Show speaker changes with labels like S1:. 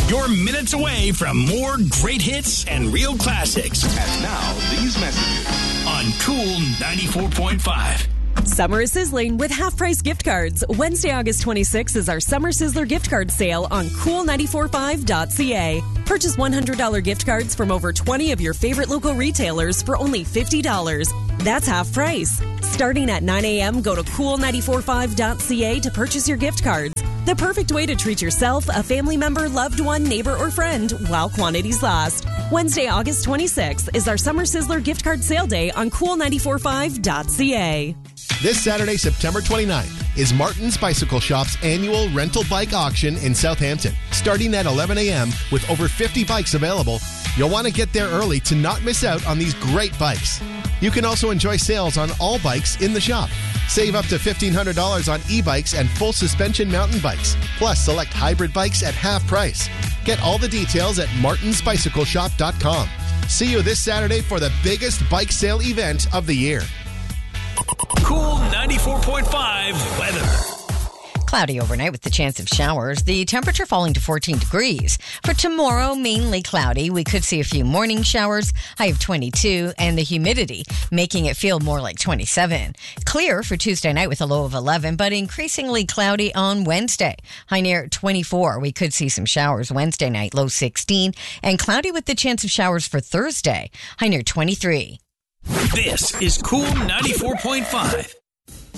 S1: You're minutes away from more great hits and real classics.
S2: And now, these messages
S1: on Cool 94.5.
S3: Summer is sizzling with half-price gift cards. Wednesday, August 26th is our Summer Sizzler gift card sale on cool945.ca. Purchase $100 gift cards from over 20 of your favorite local retailers for only $50. That's half price. Starting at 9 a.m., go to cool945.ca to purchase your gift cards. The perfect way to treat yourself, a family member, loved one, neighbor, or friend while quantities last. Wednesday, August 26th is our Summer Sizzler gift card sale day on cool945.ca.
S4: This Saturday, September 29th, is Martin's Bicycle Shop's annual rental bike auction in Southampton. Starting at 11 a.m. with over 50 bikes available, you'll want to get there early to not miss out on these great bikes. You can also enjoy sales on all bikes in the shop. Save up to $1,500 on e-bikes and full suspension mountain bikes, plus select hybrid bikes at half price. Get all the details at martinsbicycleshop.com. See you this Saturday for the biggest bike sale event of the year.
S1: Cool 94.5 weather.
S5: Cloudy overnight with the chance of showers. The temperature falling to 14 degrees. For tomorrow, mainly cloudy. We could see a few morning showers, high of 22, and the humidity making it feel more like 27. Clear for Tuesday night with a low of 11, but increasingly cloudy on Wednesday. High near 24. We could see some showers Wednesday night, low 16, and cloudy with the chance of showers for Thursday. High near 23.
S1: This is Cool 94.5.